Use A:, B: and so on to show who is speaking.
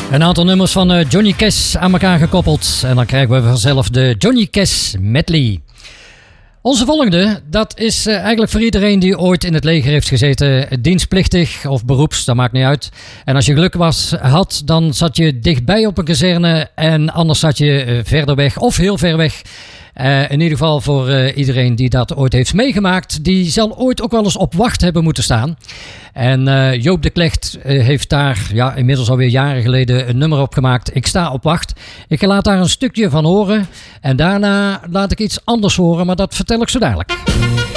A: Een aantal nummers van Johnny Cash aan elkaar gekoppeld. En dan krijgen we vanzelf de Johnny Cash medley. Onze volgende, dat is eigenlijk voor iedereen die ooit in het leger heeft gezeten. Dienstplichtig of beroeps, dat maakt niet uit. En als je geluk had, dan zat je dichtbij op een kazerne. En anders zat je verder weg of heel ver weg. In ieder geval voor iedereen die dat ooit heeft meegemaakt. Die zal ooit ook wel eens op wacht hebben moeten staan. En Joop de Klecht heeft daar inmiddels alweer jaren geleden een nummer op gemaakt. Ik sta op wacht. Ik laat daar een stukje van horen. En daarna laat ik iets anders horen. Maar dat vertel ik zo dadelijk.